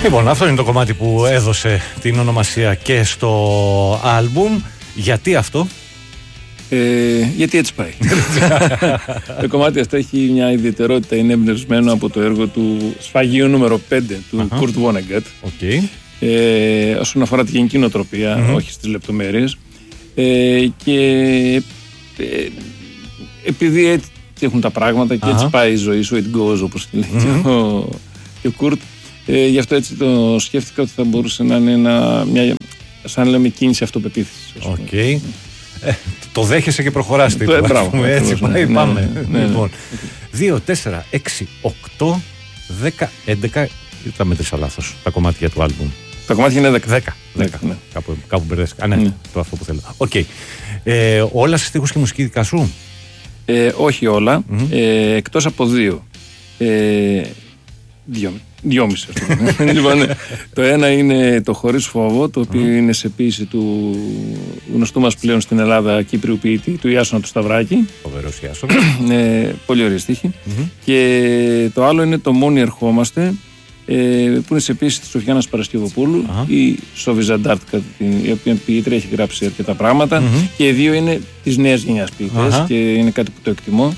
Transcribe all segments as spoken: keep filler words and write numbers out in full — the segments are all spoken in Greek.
Λοιπόν, αυτό είναι το κομμάτι που έδωσε την ονομασία και στο άλμπουμ. Γιατί αυτό? Ε, γιατί έτσι πάει. Το κομμάτι αυτό έχει μια ιδιαιτερότητα, είναι εμπνευσμένο από το έργο του Σφαγείο νούμερο πέντε του uh-huh. Kurt Vonnegut. Okay. Ε, όσον αφορά τη γενική νοοτροπία, mm-hmm. όχι στις λεπτομέρειες. Ε, και ε, επειδή έτσι έχουν τα πράγματα και uh-huh. έτσι πάει η ζωή, so it goes, όπως λέει mm-hmm. και, ο, και ο Kurt, ε, γι' αυτό έτσι το σκέφτηκα ότι θα μπορούσε να είναι ένα, μια, σαν λέμε, κίνηση αυτοπεποίθησης. Οκ. Okay. Ε, το δέχεσαι και προχωράς. Ε, μπράβο, έτσι ακριβώς, πάει, ναι, πάμε. Ναι, ναι, λοιπόν, δύο, τέσσερα, έξι, οκτώ, δέκα, έντεκα. Ή τα μέτρησα λάθος τα κομμάτια του άλμπουμ? Τα κομμάτια είναι δέκα. δέκα. δέκα. Ναι. Κάπου, κάπου μπερδέστηκα. Α, ναι, ναι, το αυτό που θέλω. Οκ. Okay. Ε, όλα σε στίχους και μουσική δικά σου? Ε, όχι όλα. Mm-hmm. Ε, εκτός από δύο. Ε, δύο. Δυόμιση. Λοιπόν, το ένα είναι το Χωρίς φόβο, το οποίο mm-hmm. είναι σε ποίηση του γνωστού μας πλέον στην Ελλάδα Κύπριου ποιητή, του Ιάσονα του Σταυράκη. Φοβερός Ιάσονα. ε, πολύ ωραία στίχη. Mm-hmm. Και το άλλο είναι το Μόνοι ερχόμαστε, ε, που είναι σε ποίηση της Σοφιάνας Παρασκευοπούλου, uh-huh. η Σόβη Ζαντάρτ, η οποία ποιήτρια έχει γράψει αρκετά πράγματα. Mm-hmm. Και οι δύο είναι της νέας γενιάς ποιητές uh-huh. και είναι κάτι που το εκτιμώ.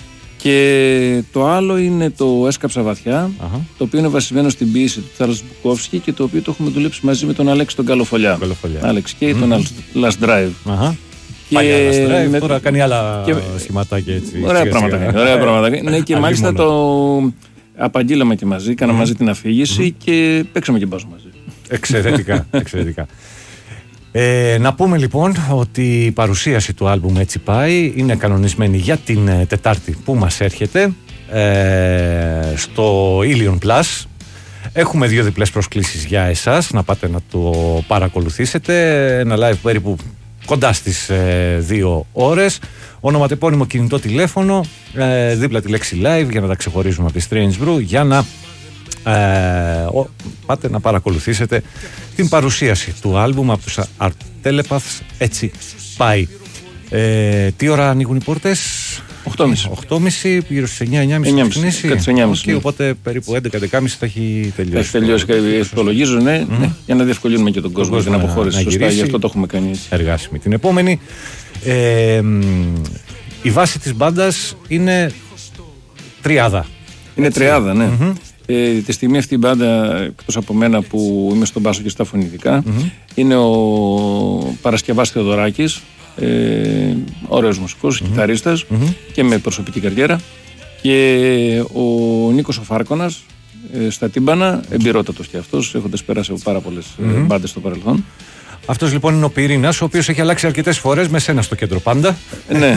Και το άλλο είναι το Έσκαψα βαθιά, uh-huh. το οποίο είναι βασισμένο στην ποίηση του Τσάρλς Μπουκόφσκι και το οποίο το έχουμε δουλέψει μαζί με τον Αλέξη τον Καλοφολιά. Άλεξ και mm-hmm. τον Last Drive. Uh-huh. Και παλιά Last Drive, με... τώρα κάνει άλλα και... σχηματάκια έτσι. Ωραία πράγματα. Ωραία πράγματα. Ναι, και μάλιστα το απαγγείλαμε και μαζί, κάναμε mm-hmm. μαζί την αφήγηση mm-hmm. και παίξαμε και μπάζο μαζί. Εξαιρετικά, εξαιρετικά. Ε, να πούμε λοιπόν ότι η παρουσίαση του άλμπουμ Έτσι πάει είναι κανονισμένη για την ε, Τετάρτη που μας έρχεται ε, στο Ilion Plus. Έχουμε δύο διπλές προσκλήσεις για εσάς να πάτε να το παρακολουθήσετε. Ένα live περίπου κοντά στις ε, δύο ώρες. Ονοματεπώνυμο κινητό τηλέφωνο, ε, δίπλα τη λέξη live για να τα ξεχωρίζουμε από τη Strange Brew, για να Ε, ο, πάτε να παρακολουθήσετε την παρουσίαση του άλμπουμ από τους Art Telepaths. Έτσι πάει. Ε, τι ώρα ανοίγουν οι πόρτες? οκτώ και μισή. οκτώ και μισή, γύρω στις εννιά και μισή. Okay, οπότε περίπου έντεκα και δέκα και μισή θα έχει τελειώσει. Έχει τελειώσει και υπολογίζω, ναι, mm-hmm. ναι, για να διευκολύνουμε και τον κόσμο την αποχώρηση. Σωστά, γι' αυτό το έχουμε κάνει έτσι. Εργάσιμη. Την επόμενη, ε, η βάση της μπάντας είναι τριάδα. Είναι έτσι. Τριάδα, ναι. Mm-hmm. Ε, τη στιγμή αυτή η μπάντα, εκτός από μένα που είμαι στον μπάσο και στα φωνητικά, mm-hmm. είναι ο Παρασκευάς Θεοδωράκης, ε, ωραίος μουσικός, mm-hmm. κιθαρίστας mm-hmm. και με προσωπική καριέρα, και ο Νίκος ο Φάρκονας ε, στα τύμπανα, εμπειρότατος και αυτός, έχοντας πέρασει από πάρα πολλές mm-hmm. μπάντες στο παρελθόν. Αυτός λοιπόν είναι ο Πυρήνας, ο οποίος έχει αλλάξει αρκετές φορές, με σένα στο κέντρο πάντα. Ναι.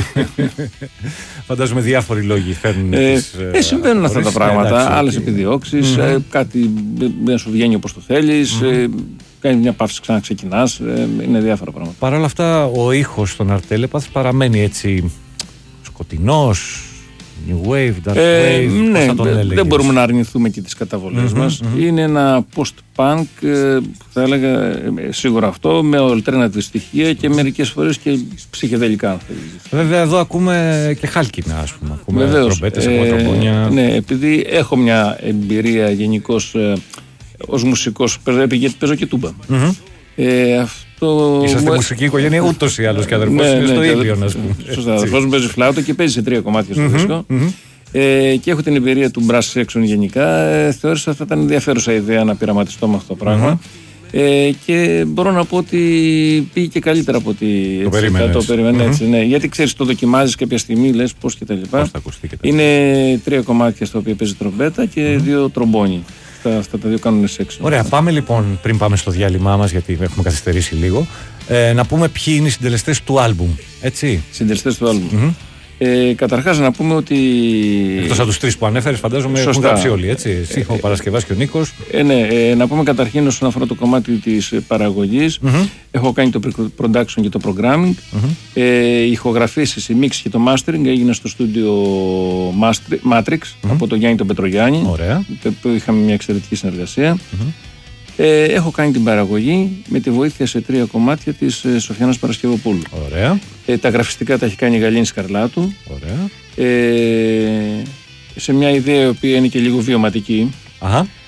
Φαντάζομαι διάφοροι λόγοι φέρνουν. Ε, τις, ε, συμβαίνουν αυτά τα πράγματα. Άλλες επιδιώξεις, mm-hmm. ε, κάτι δεν σου βγαίνει όπως το θέλεις, mm-hmm. ε, κάνει μια παύση, ξαναξεκινάς. Ε, είναι διάφορα πράγματα. Παρ' όλα αυτά, ο ήχος των Art Telepaths παραμένει έτσι σκοτεινός. New Wave, Dark ε, Wave, ναι, θα τον έλεγες? Δεν μπορούμε να αρνηθούμε και τις καταβολές mm-hmm, μας. Mm-hmm. Είναι ένα post-punk, θα έλεγα, σίγουρα αυτό, με alternative στοιχεία και μερικές φορές και ψυχεδελικά. Βέβαια εδώ ακούμε και χάλκινα, ας πούμε. Ακούμε τρομπέτες, ε, ακούμε τρομπόνια. Ναι, επειδή έχω μια εμπειρία γενικώς ε, ως μουσικός, γιατί παίζω και τούμπα. Mm-hmm. Ε, αυτό... Είσαστε μουσική οικογένεια ούτως ή άλλως και αδερφός ναι, είναι ναι, στο ναι, ίδιο, να πούμε. Σωστά, αδερφός μου παίζει φλάουτο και παίζει σε τρία κομμάτια στο mm-hmm, δίσκο. Mm-hmm. Ε, και έχω την εμπειρία του brass section γενικά. Ε, θεώρησα ότι θα ήταν ενδιαφέρουσα ιδέα να πειραματιστώ με αυτό το πράγμα. Mm-hmm. Ε, και μπορώ να πω ότι πήγε και καλύτερα από ότι το περίμενες. Το περίμενε, mm-hmm. έτσι, ναι. Γιατί ξέρεις, το δοκιμάζεις κάποια στιγμή, λες πώς και τα λοιπά. Είναι τρία κομμάτια στα οποία παίζει τρομπέτα και mm-hmm. δύο τρομπόνι. Αυτά τα δύο κάνουν section. Ωραία, πάμε λοιπόν, πριν πάμε στο διάλειμμά μας, γιατί έχουμε καθυστερήσει λίγο, ε, να πούμε ποιοι είναι οι συντελεστές του άλμπουμ. Έτσι. Συντελεστές του άλμπουμ. Mm-hmm. Ε, καταρχάς να πούμε ότι. Εκτός από τους τρεις που ανέφερες, φαντάζομαι έχουν γράψει όλοι, έτσι. Εσύ, ο Παρασκευάς και ο Νίκος. Ε, ναι, ε, να πούμε καταρχήν όσον αφορά το κομμάτι της παραγωγής. Mm-hmm. Έχω κάνει το production και το programming. Mm-hmm. Ε, οι ηχογραφήσεις, η mix και το mastering έγινε στο στούντιο Matrix mm-hmm. από τον Γιάννη τον Πετρογιάννη. Ωραία. Που είχαμε μια εξαιρετική συνεργασία. Mm-hmm. Ε, έχω κάνει την παραγωγή με τη βοήθεια σε τρία κομμάτια της ε, Σοφιάνας Παρασκευοπούλου. Ωραία. Ε, τα γραφιστικά τα έχει κάνει η Γαλήνη Σκαρλάτου. Ωραία. Ε, σε μια ιδέα η οποία είναι και λίγο βιωματική. Αχα.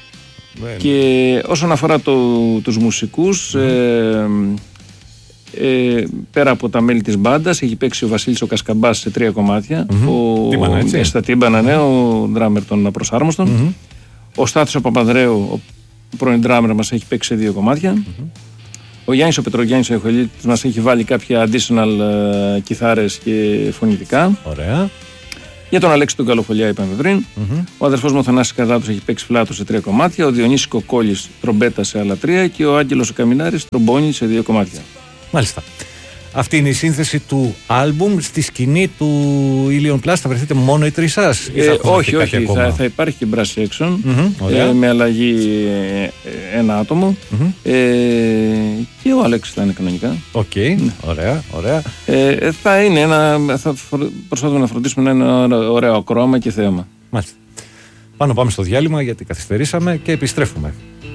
Και όσον αφορά το, τους μουσικούς, mm. ε, ε, πέρα από τα μέλη της μπάντας, έχει παίξει ο Βασίλης ο Κασκαμπάς σε τρία κομμάτια. Mm-hmm. Ο, Τύμπανα, έτσι. Στα Τύμπανα, ναι, ο ντράμερ των Απροσάρμοστων. Mm-hmm. Ο Στάθης ο Παπανδρέου, ο πρώην ντράμερ, μας έχει παίξει σε δύο κομμάτια. Mm-hmm. Ο Γιάννης ο Πετρογιάννης ο Εχολίτης μας έχει βάλει κάποια additional uh, κιθάρες και φωνητικά. Ωραία. Για τον Αλέξη τον Καλοφολιά είπαμε πριν. Mm-hmm. Ο αδερφός μου ο Θανάσης Καρδάτος έχει παίξει φλάουτο σε τρία κομμάτια. Ο Διονύσης Κοκόλης τρομπέτα σε άλλα τρία. Και ο Άγγελος ο Καμινάρης τρομπόνι σε δύο κομμάτια. Μάλιστα. Αυτή είναι η σύνθεση του άλμπουμ. Στη σκηνή του Ilion Plus θα βρεθείτε μόνο οι τρεις σας? Ε, όχι, όχι. Θα, θα υπάρχει και brass section mm-hmm, ε, με αλλαγή ε, ένα άτομο. Mm-hmm. Ε, και ο Αλέξης θα είναι κανονικά. Οκ, okay, ναι. Ωραία, ωραία. Ε, θα είναι ένα. Θα προσπαθούμε να φροντίσουμε να είναι ένα ωραίο ακρόαμα και θέαμα. Μάλιστα. Πάνω πάμε στο διάλειμμα γιατί καθυστερήσαμε και επιστρέφουμε.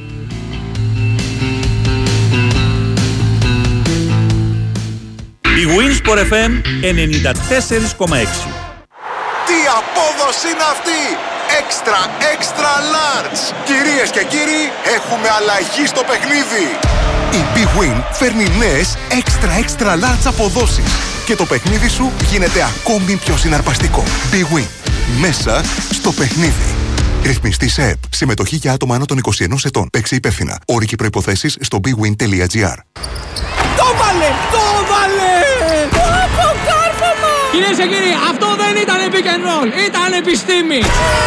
Η Winsport εφ εμ ενενήντα τέσσερα κόμμα έξι. Τι απόδοση είναι αυτή! Extra, extra large! Κυρίες και κύριοι, έχουμε αλλαγή στο παιχνίδι! Η Big Win φέρνει νέες extra, extra large αποδόσεις και το παιχνίδι σου γίνεται ακόμη πιο συναρπαστικό. Big Win. Μέσα στο παιχνίδι. Ρυθμιστή σε ΕΠ. Συμμετοχή για άτομα άνω των είκοσι ενός ετών. Παίξε υπεύθυνα. Όροι και προϋποθέσεις στο bigwin τελεία gr. Το βάλε! Το βάλε! Από κάρφωμα! Κυρίες και κύριοι, αυτό δεν ήταν pick and roll, ήταν επιστήμη!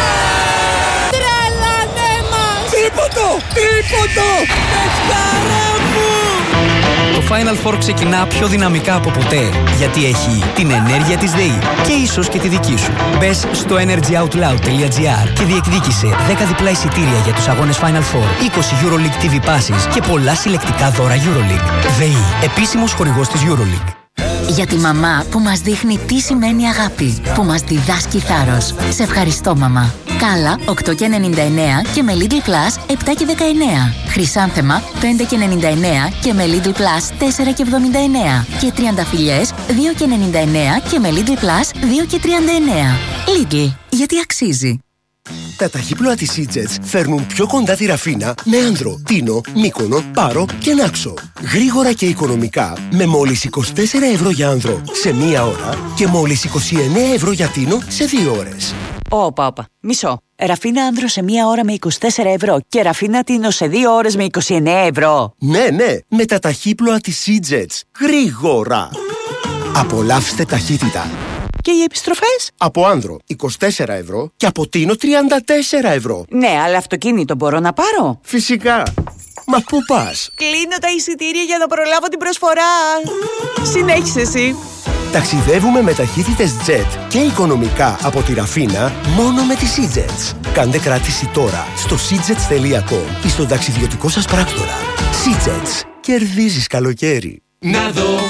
Τρελάνε μας! Τρίποντο! Τρίποντο! Πεσκάρα μου! Το Final Four ξεκινά πιο δυναμικά από ποτέ, γιατί έχει την ενέργεια της ΔΕΗ και ίσως και τη δική σου. Μπες στο energy out loud τελεία gr και διεκδίκησε δέκα διπλά εισιτήρια για τους αγώνες Final Four, είκοσι EuroLeague τι βι passes και πολλά συλλεκτικά δώρα EuroLeague. ΔΕΗ, επίσημος χορηγός της EuroLeague. Για τη μαμά που μας δείχνει τι σημαίνει αγάπη, που μας διδάσκει θάρρος. Σε ευχαριστώ, μαμά. Κάλα οκτώ και ενενήντα εννέα και με Lidl Plus επτά και δεκαεννέα. Χρυσάνθεμα πέντε και ενενήντα εννέα και με Lidl Plus τέσσερα και εβδομήντα εννέα. Και τριανταφυλλιές δύο και ενενήντα εννέα και με Lidl Plus δύο και τριάντα εννέα. Lidl, γιατί αξίζει. Τα ταχύπλοα της Seajets φέρνουν πιο κοντά τη Ραφίνα με Άνδρο, Τίνο, Μύκονο, Πάρο και Νάξο. Γρήγορα και οικονομικά με μόλις είκοσι τέσσερα ευρώ για Άνδρο σε μία ώρα και μόλις είκοσι εννέα ευρώ για Τίνο σε δύο ώρες. Όπα, όπα. Μισό. Ραφίνα Άνδρο σε μία ώρα με είκοσι τέσσερα ευρώ και Ραφίνα Τίνο σε δύο ώρες με είκοσι εννέα ευρώ. Ναι, ναι, με τα ταχύπλοα της Seajets. Γρήγορα. Απολαύστε ταχύτητα. Και οι επιστροφές? Από Άνδρο είκοσι τέσσερα ευρώ και από Τίνο τριάντα τέσσερα ευρώ. Ναι, αλλά αυτοκίνητο μπορώ να πάρω? Φυσικά. Μα πού πας? Κλείνω τα εισιτήρια για να προλάβω την προσφορά. Συνέχισε εσύ. Ταξιδεύουμε με ταχύτητες jet και οικονομικά από τη Ραφίνα μόνο με τη Seajets. Κάντε κράτηση τώρα στο seajets τελεία com ή στον ταξιδιωτικό σας πράκτορα. Seajets. Κερδίζεις καλοκαίρι. Να δω